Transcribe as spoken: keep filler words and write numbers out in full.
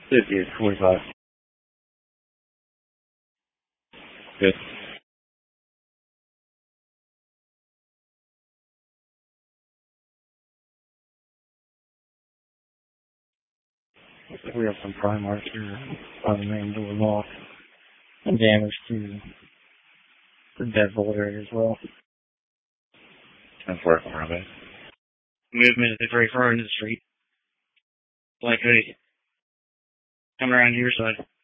fifty is forty-five. Good. We have some pry marks here on the main door lock and damage to the deadbolt area as well. ten four around it. Movement is very far into the street. Black hoodie. Coming around your side.